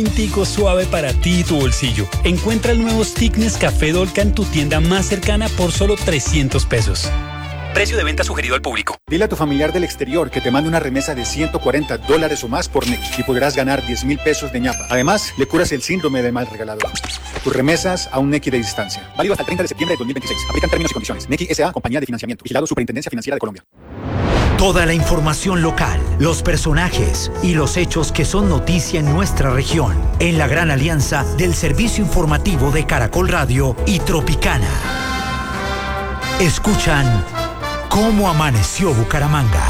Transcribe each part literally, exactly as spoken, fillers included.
Tintico suave para ti y tu bolsillo. Encuentra el nuevo Stickness Café Dolca en tu tienda más cercana por solo trescientos pesos. Precio de venta sugerido al público. Dile a tu familiar del exterior que te mande una remesa de ciento cuarenta dólares o más por Nequi y podrás ganar diez mil pesos de ñapa. Además, le curas el síndrome de mal regalador. Tus remesas a un Nequi de distancia. Válido hasta el treinta de septiembre de dos mil veintiséis. Aplican términos y condiciones. Nequi S A, compañía de financiamiento. Vigilado Superintendencia Financiera de Colombia. Toda la información local, los personajes y los hechos que son noticia en nuestra región. En la gran alianza del servicio informativo de Caracol Radio y Tropicana. Escuchan ¿Cómo amaneció Bucaramanga?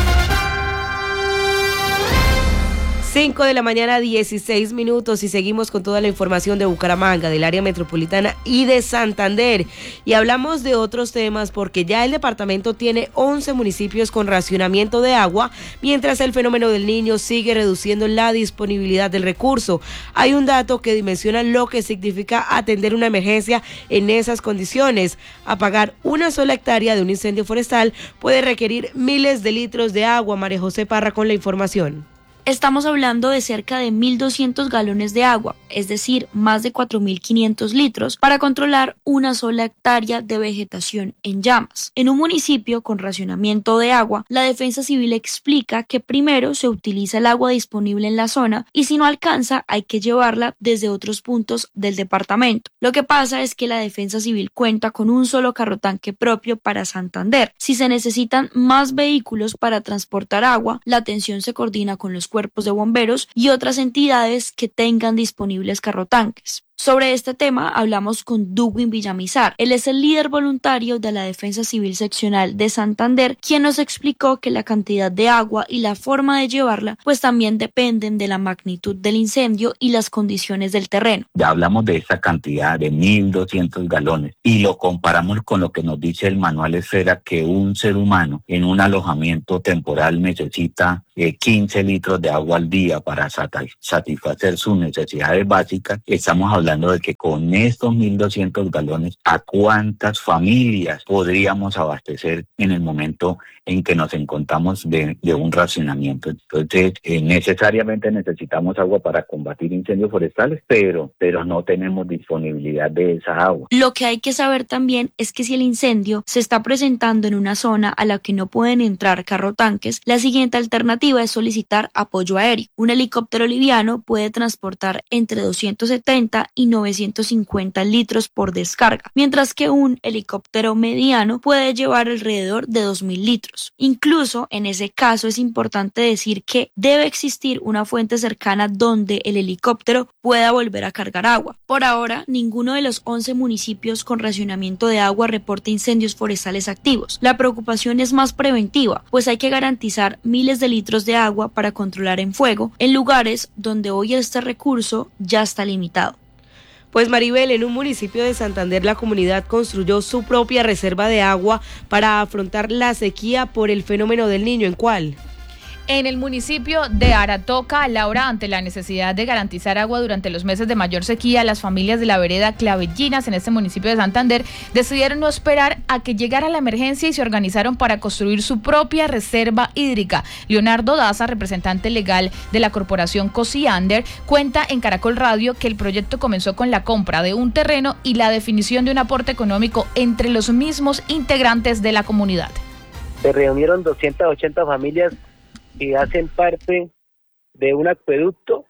cinco de la mañana, dieciséis minutos, y seguimos con toda la información de Bucaramanga, del área metropolitana y de Santander. Y hablamos de otros temas porque ya el departamento tiene once municipios con racionamiento de agua, mientras el fenómeno del Niño sigue reduciendo la disponibilidad del recurso. Hay un dato que dimensiona lo que significa atender una emergencia en esas condiciones. Apagar una sola hectárea de un incendio forestal puede requerir miles de litros de agua. María José Parra con la información. Estamos hablando de cerca de mil doscientos galones de agua, es decir, más de cuatro mil quinientos litros, para controlar una sola hectárea de vegetación en llamas. En un municipio con racionamiento de agua, la Defensa Civil explica que primero se utiliza el agua disponible en la zona y si no alcanza hay que llevarla desde otros puntos del departamento. Lo que pasa es que la Defensa Civil cuenta con un solo carrotanque propio para Santander. Si se necesitan más vehículos para transportar agua, la atención se coordina con los cuerpos de bomberos y otras entidades que tengan disponibles carrotanques. Sobre este tema hablamos con Duwin Villamizar. Él es el líder voluntario de la Defensa Civil Seccional de Santander, quien nos explicó que la cantidad de agua y la forma de llevarla pues también dependen de la magnitud del incendio y las condiciones del terreno. Ya hablamos de esa cantidad de mil doscientos galones y lo comparamos con lo que nos dice el manual Esfera, que un ser humano en un alojamiento temporal necesita eh, quince litros de agua al día para satisfacer sus necesidades básicas. Estamos hablando de que con estos mil doscientos galones, ¿a cuántas familias podríamos abastecer en el momento en que nos encontramos de, de un racionamiento? Entonces, eh, necesariamente necesitamos agua para combatir incendios forestales, pero, pero no tenemos disponibilidad de esa agua. Lo que hay que saber también es que si el incendio se está presentando en una zona a la que no pueden entrar carrotanques, la siguiente alternativa es solicitar apoyo aéreo. Un helicóptero liviano puede transportar entre doscientos setenta y novecientos cincuenta litros por descarga, mientras que un helicóptero mediano puede llevar alrededor de dos mil litros. Incluso en ese caso es importante decir que debe existir una fuente cercana donde el helicóptero pueda volver a cargar agua. Por ahora, ninguno de los once municipios con racionamiento de agua reporta incendios forestales activos. La preocupación es más preventiva, pues hay que garantizar miles de litros de agua para controlar en fuego en lugares donde hoy este recurso ya está limitado. Pues Maribel, en un municipio de Santander la comunidad construyó su propia reserva de agua para afrontar la sequía por el fenómeno del Niño. ¿En cuál? En el municipio de Aratoca, Laura, ante la necesidad de garantizar agua durante los meses de mayor sequía, las familias de la vereda Clavellinas en este municipio de Santander decidieron no esperar a que llegara la emergencia y se organizaron para construir su propia reserva hídrica. Leonardo Daza, representante legal de la corporación Cosiander, cuenta en Caracol Radio que el proyecto comenzó con la compra de un terreno y la definición de un aporte económico entre los mismos integrantes de la comunidad. Se reunieron doscientas ochenta familias que hacen parte de un acueducto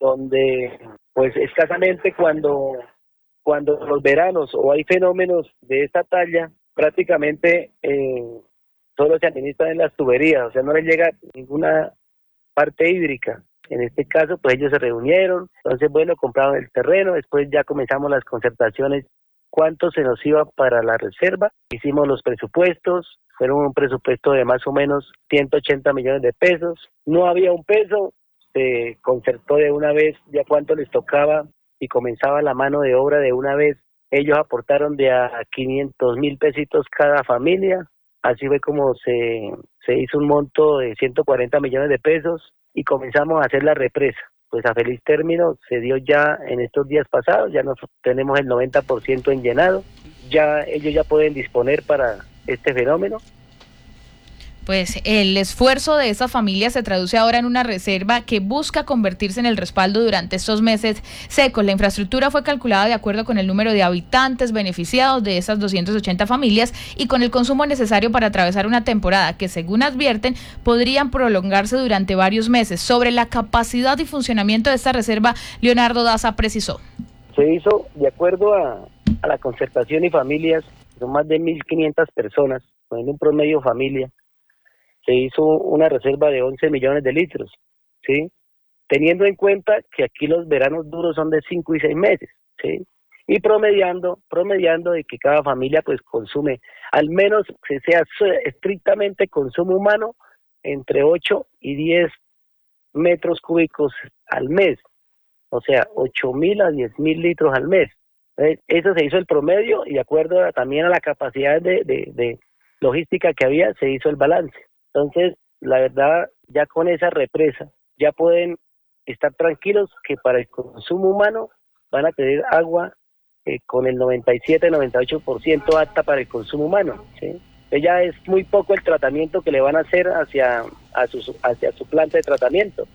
donde pues escasamente cuando, cuando los veranos o hay fenómenos de esta talla, prácticamente eh, solo se administran en las tuberías, o sea, no les llega ninguna parte hídrica. En este caso, pues ellos se reunieron, entonces bueno, compraron el terreno, después ya comenzamos las concertaciones, cuánto se nos iba para la reserva, hicimos los presupuestos, fueron un presupuesto de más o menos ciento ochenta millones de pesos, no había un peso, se concertó de una vez ya cuánto les tocaba y comenzaba la mano de obra de una vez, ellos aportaron de a quinientos mil pesitos cada familia, así fue como se, se hizo un monto de ciento cuarenta millones de pesos y comenzamos a hacer la represa. Pues a feliz término se dio ya en estos días pasados, ya nos tenemos el noventa por ciento en llenado, ya ellos ya pueden disponer para este fenómeno. Pues el esfuerzo de esa familia se traduce ahora en una reserva que busca convertirse en el respaldo durante estos meses secos. La infraestructura fue calculada de acuerdo con el número de habitantes beneficiados de esas doscientas ochenta familias y con el consumo necesario para atravesar una temporada que, según advierten, podrían prolongarse durante varios meses. Sobre la capacidad y funcionamiento de esta reserva, Leonardo Daza precisó. Se hizo de acuerdo a, a la concertación y familias, son más de mil quinientas personas, poniendo un promedio familia. Se hizo una reserva de once millones de litros, ¿sí? Teniendo en cuenta que aquí los veranos duros son de cinco y seis meses, ¿sí? Y promediando, promediando de que cada familia pues consume, al menos que sea estrictamente consumo humano, entre ocho y diez metros cúbicos al mes, o sea, ocho mil a diez mil litros al mes. ¿Eh? Eso se hizo el promedio y de acuerdo a, también a la capacidad de, de, de logística que había, se hizo el balance. Entonces, la verdad, ya con esa represa, ya pueden estar tranquilos que para el consumo humano van a tener agua eh, con el noventa y siete, noventa y ocho por ciento apta para el consumo humano, ¿sí? Ya es muy poco el tratamiento que le van a hacer hacia, a su, hacia su planta de tratamiento.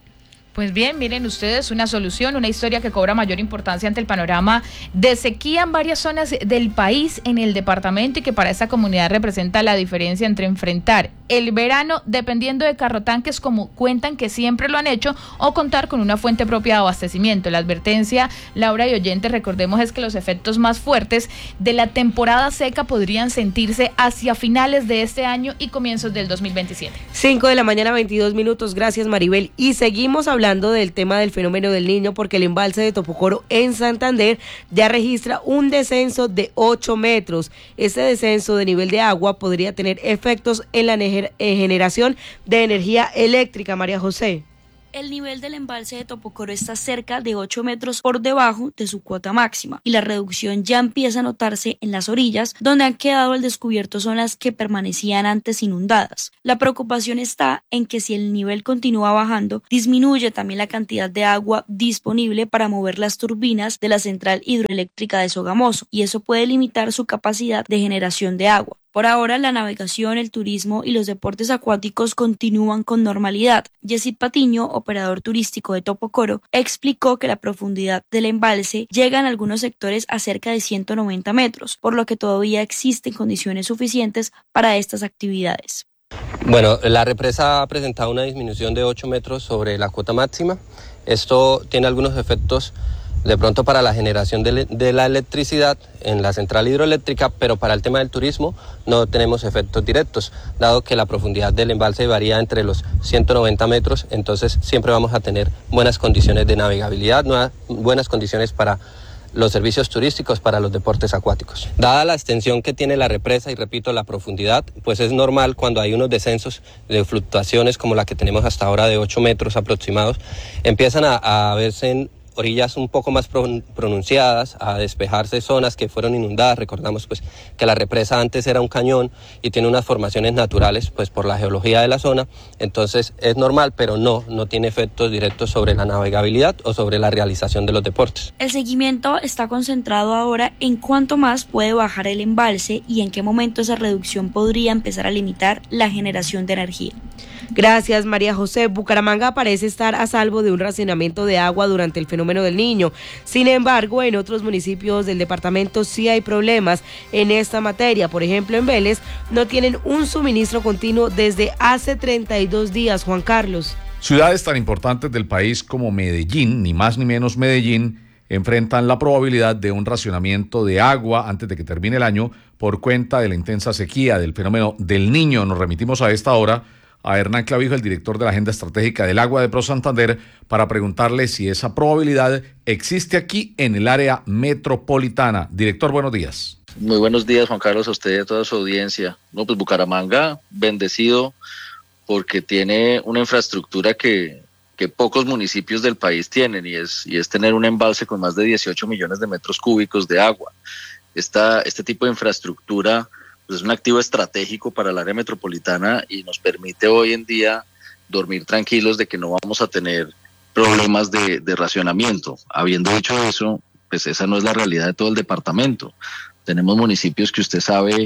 Pues bien, miren ustedes, una solución, una historia que cobra mayor importancia ante el panorama de sequía en varias zonas del país, en el departamento, y que para esta comunidad representa la diferencia entre enfrentar el verano dependiendo de carrotanques, como cuentan que siempre lo han hecho, o contar con una fuente propia de abastecimiento. La advertencia, Laura y oyentes, recordemos, es que los efectos más fuertes de la temporada seca podrían sentirse hacia finales de este año y comienzos del dos mil veintisiete. cinco de la mañana, veintidós minutos. Gracias, Maribel. Y seguimos hablando hablando del tema del fenómeno del Niño, porque el embalse de Topocoro en Santander ya registra un descenso de ocho metros. Este descenso de nivel de agua podría tener efectos en la generación de energía eléctrica. María José. El nivel del embalse de Topocoro está cerca de ocho metros por debajo de su cuota máxima y la reducción ya empieza a notarse en las orillas, donde han quedado al descubierto zonas que permanecían antes inundadas. La preocupación está en que si el nivel continúa bajando, disminuye también la cantidad de agua disponible para mover las turbinas de la central hidroeléctrica de Sogamoso, y eso puede limitar su capacidad de generación de agua. Por ahora, la navegación, el turismo y los deportes acuáticos continúan con normalidad. Yesid Patiño, operador turístico de Topocoro, explicó que la profundidad del embalse llega en algunos sectores a cerca de ciento noventa metros, por lo que todavía existen condiciones suficientes para estas actividades. Bueno, la represa ha presentado una disminución de ocho metros sobre la cuota máxima. Esto tiene algunos efectos de pronto para la generación de, de la electricidad en la central hidroeléctrica, pero para el tema del turismo no tenemos efectos directos, dado que la profundidad del embalse varía entre los ciento noventa metros, entonces siempre vamos a tener buenas condiciones de navegabilidad, nuevas, buenas condiciones para los servicios turísticos, para los deportes acuáticos. Dada la extensión que tiene la represa y, repito, la profundidad, pues es normal cuando hay unos descensos de fluctuaciones como la que tenemos hasta ahora de ocho metros aproximados, empiezan a, a verse en orillas un poco más pronunciadas, a despejarse zonas que fueron inundadas. Recordamos pues que la represa antes era un cañón y tiene unas formaciones naturales pues por la geología de la zona, entonces es normal, pero no, no tiene efectos directos sobre la navegabilidad o sobre la realización de los deportes. El seguimiento está concentrado ahora en cuánto más puede bajar el embalse y en qué momento esa reducción podría empezar a limitar la generación de energía. Gracias, María José. Bucaramanga parece estar a salvo de un racionamiento de agua durante el fenómeno del Niño. Sin embargo, en otros municipios del departamento sí hay problemas en esta materia. Por ejemplo, en Vélez no tienen un suministro continuo desde hace treinta y dos días. Juan Carlos. Ciudades tan importantes del país como Medellín, ni más ni menos Medellín, enfrentan la probabilidad de un racionamiento de agua antes de que termine el año por cuenta de la intensa sequía del fenómeno del Niño. Nos remitimos a esta hora a Hernán Clavijo, el director de la Agenda Estratégica del Agua de ProSantander, para preguntarle si esa probabilidad existe aquí en el área metropolitana. Director, buenos días. Muy buenos días, Juan Carlos, a usted y a toda su audiencia. No, pues Bucaramanga, bendecido porque tiene una infraestructura que, que pocos municipios del país tienen, y es, y es tener un embalse con más de dieciocho millones de metros cúbicos de agua. Esta, este tipo de infraestructura pues es un activo estratégico para el área metropolitana y nos permite hoy en día dormir tranquilos de que no vamos a tener problemas de, de racionamiento. Habiendo dicho eso, pues esa no es la realidad de todo el departamento. Tenemos municipios que usted sabe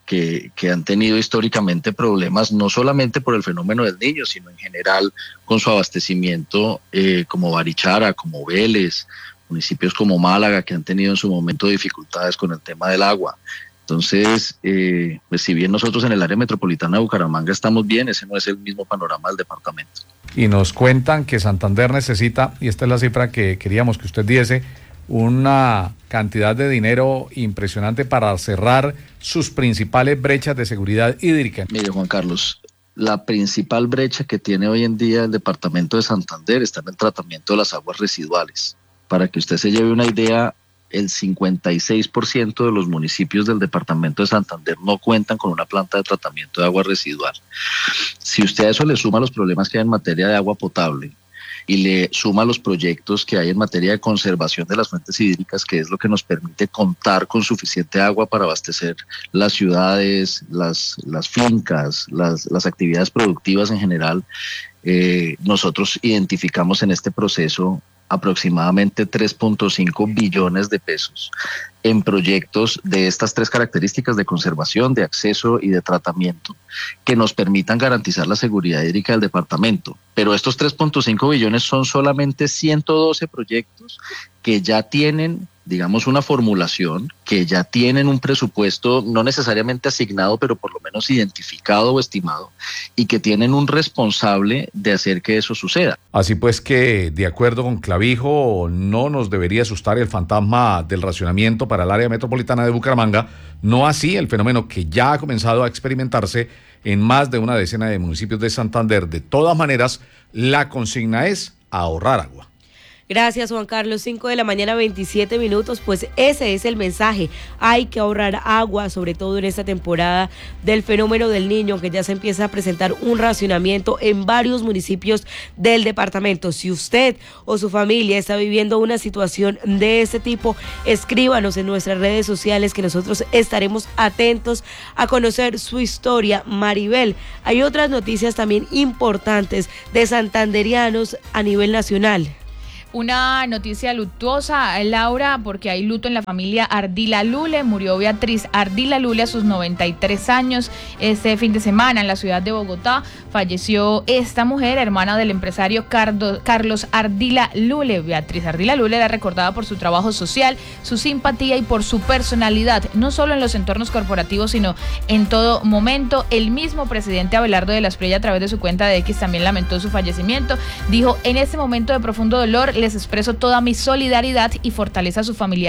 que, que han tenido históricamente problemas, no solamente por el fenómeno del Niño, sino en general con su abastecimiento, eh, como Barichara, como Vélez, municipios como Málaga, que han tenido en su momento dificultades con el tema del agua. Entonces, eh, pues si bien nosotros en el área metropolitana de Bucaramanga estamos bien, ese no es el mismo panorama del departamento. Y nos cuentan que Santander necesita, y esta es la cifra que queríamos que usted diese, una cantidad de dinero impresionante para cerrar sus principales brechas de seguridad hídrica. Mire, Juan Carlos, la principal brecha que tiene hoy en día el departamento de Santander está en el tratamiento de las aguas residuales. Para que usted se lleve una idea, el cincuenta y seis por ciento de los municipios del departamento de Santander no cuentan con una planta de tratamiento de agua residual. Si usted a eso le suma los problemas que hay en materia de agua potable y le suma los proyectos que hay en materia de conservación de las fuentes hídricas, que es lo que nos permite contar con suficiente agua para abastecer las ciudades, las, las fincas, las, las actividades productivas en general, eh, nosotros identificamos en este proceso aproximadamente tres punto cinco billones de pesos en proyectos de estas tres características de conservación, de acceso y de tratamiento que nos permitan garantizar la seguridad hídrica del departamento. Pero estos tres punto cinco billones son solamente ciento doce proyectos que ya tienen, digamos, una formulación, que ya tienen un presupuesto no necesariamente asignado, pero por lo menos identificado o estimado, y que tienen un responsable de hacer que eso suceda. Así pues que, de acuerdo con Clavijo, no nos debería asustar el fantasma del racionamiento para el área metropolitana de Bucaramanga, no así el fenómeno que ya ha comenzado a experimentarse en más de una decena de municipios de Santander. De todas maneras, la consigna es ahorrar agua. Gracias, Juan Carlos. cinco de la mañana, veintisiete minutos. Pues ese es el mensaje. Hay que ahorrar agua, sobre todo en esta temporada del fenómeno del Niño, que ya se empieza a presentar un racionamiento en varios municipios del departamento. Si usted o su familia está viviendo una situación de este tipo, escríbanos en nuestras redes sociales, que nosotros estaremos atentos a conocer su historia. Maribel, hay otras noticias también importantes de santanderianos a nivel nacional. Una noticia luctuosa, Laura, porque hay luto en la familia Ardila Lule. Murió Beatriz Ardila Lule a sus noventa y tres años este fin de semana en la ciudad de Bogotá. Falleció esta mujer, hermana del empresario Cardo, Carlos Ardila Lule. Beatriz Ardila Lule era recordada por su trabajo social, su simpatía y por su personalidad, no solo en los entornos corporativos, sino en todo momento. El mismo presidente Abelardo de la Espriella, a través de su cuenta de X, también lamentó su fallecimiento. Dijo: en este momento de profundo dolor, les expreso toda mi solidaridad y fortaleza a su familia